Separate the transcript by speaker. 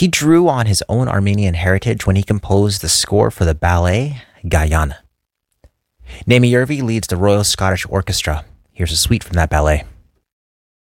Speaker 1: He drew on his own Armenian heritage when he composed the score for the ballet Gayane. Naomi Yervi leads the Royal Scottish Orchestra. Here's a suite from that ballet.